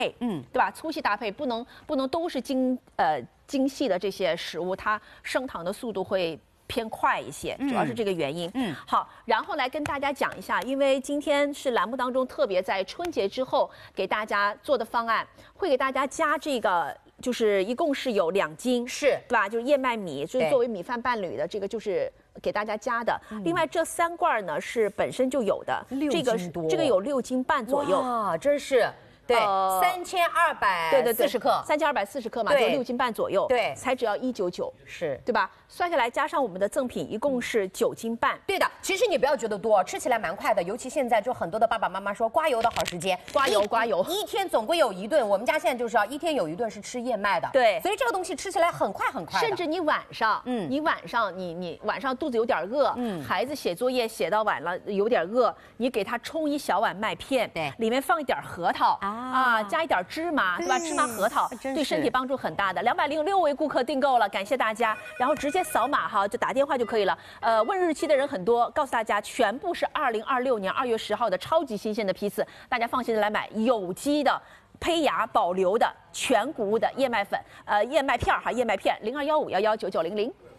对吧？粗细搭配不能都是精细的这些食物，它升糖的速度会偏快一些，主要是这个原因。好，然后来跟大家讲一下，因为今天是栏目当中特别在春节之后给大家做的方案，会给大家加这个。就是一共是有2斤， 是对吧？就是燕麦米，就是作为米饭伴侣的，这个就是给大家加的。另外这3罐呢是本身就有的，这个有6斤半左右。 哇，真是。对，3240克 ，3240克嘛，就6斤半左右， 对， 才只要199， 是对吧？算下来加上我们的赠品，一共是9斤半。 对的，其实你不要觉得多，吃起来蛮快的，尤其现在就很多的爸爸妈妈说刮油的好时间， 刮油， 一天总归有1顿。我们家现在就是要1天有1顿是吃燕麦的， 对， 所以这个东西吃起来很快。 甚至你晚上，你晚上肚子有点饿，孩子写作业写到晚了有点饿，你给他冲1小碗麦片， 对， 里面放一点核桃加一点芝麻，对吧？芝麻核桃对身体帮助很大的。206位顾客订购了，感谢大家。然后直接扫码哈，就打电话就可以了。问日期的人很多，告诉大家全部是2026年2月10号的超级新鲜的批次，大家放心的来买有机的。胚芽保留的全谷物的燕麦粉，燕麦片哈，燕麦片0215119900。